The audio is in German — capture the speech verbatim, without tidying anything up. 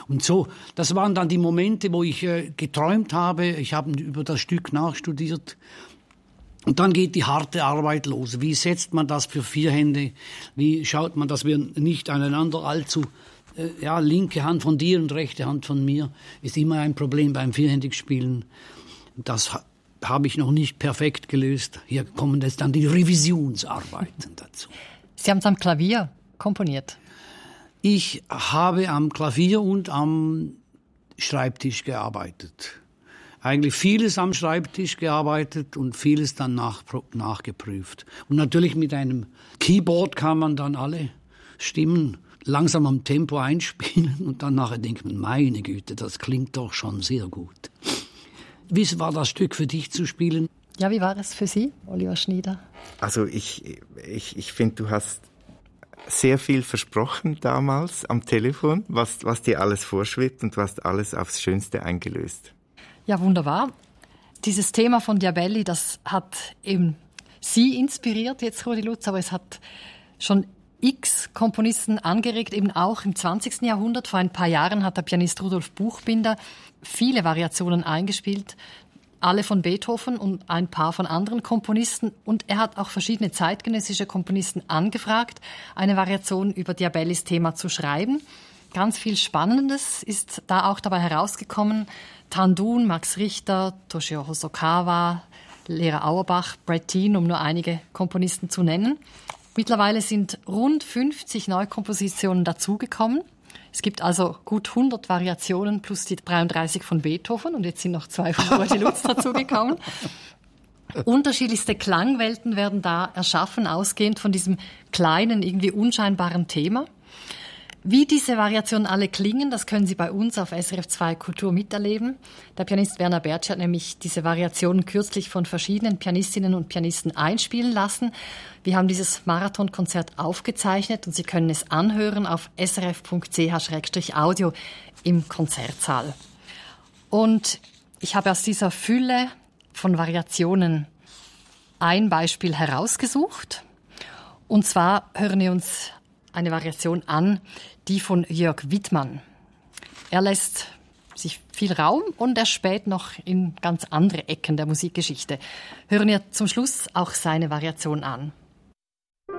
Und so, das waren dann die Momente, wo ich äh, geträumt habe. Ich habe über das Stück nachstudiert. Und dann geht die harte Arbeit los. Wie setzt man das für vier Hände? Wie schaut man, dass wir nicht aneinander allzu, äh, ja, linke Hand von dir und rechte Hand von mir, ist immer ein Problem beim Vierhändigspielen. Das ha- habe ich noch nicht perfekt gelöst. Hier kommen jetzt dann die Revisionsarbeiten dazu. Sie haben es am Klavier komponiert? Ich habe am Klavier und am Schreibtisch gearbeitet. Eigentlich vieles am Schreibtisch gearbeitet und vieles dann nach, nachgeprüft. Und natürlich mit einem Keyboard kann man dann alle Stimmen langsam am Tempo einspielen und dann nachher denkt man, meine Güte, das klingt doch schon sehr gut. Wie war das Stück für dich zu spielen? Ja, wie war es für Sie, Oliver Schnieder? Also ich, ich, ich finde, du hast sehr viel versprochen damals am Telefon, was, was dir alles vorschwebt, und du hast alles aufs Schönste eingelöst. Ja, wunderbar. Dieses Thema von Diabelli, das hat eben Sie inspiriert, jetzt Rudi Lutz, aber es hat schon x Komponisten angeregt, eben auch im zwanzigsten Jahrhundert. Vor ein paar Jahren hat der Pianist Rudolf Buchbinder viele Variationen eingespielt, alle von Beethoven und ein paar von anderen Komponisten. Und er hat auch verschiedene zeitgenössische Komponisten angefragt, eine Variation über Diabellis Thema zu schreiben. Ganz viel Spannendes ist da auch dabei herausgekommen. Tandun, Max Richter, Toshio Hosokawa, Lehrer Auerbach, Brett Dean, um nur einige Komponisten zu nennen. Mittlerweile sind rund fünfzig Neukompositionen dazugekommen. Es gibt also gut hundert Variationen plus die dreiunddreißig von Beethoven und jetzt sind noch zwei von Rudi Lutz dazugekommen. Unterschiedlichste Klangwelten werden da erschaffen, ausgehend von diesem kleinen, irgendwie unscheinbaren Thema. Wie diese Variationen alle klingen, das können Sie bei uns auf S R F zwei Kultur miterleben. Der Pianist Werner Bertschi hat nämlich diese Variationen kürzlich von verschiedenen Pianistinnen und Pianisten einspielen lassen. Wir haben dieses Marathonkonzert aufgezeichnet und Sie können es anhören auf s r f punkt c h slash audio im Konzertsaal. Und ich habe aus dieser Fülle von Variationen ein Beispiel herausgesucht. Und zwar hören wir uns eine Variation an, die von Jörg Wittmann. Er lässt sich viel Raum und er späht noch in ganz andere Ecken der Musikgeschichte. Hören wir zum Schluss auch seine Variation an.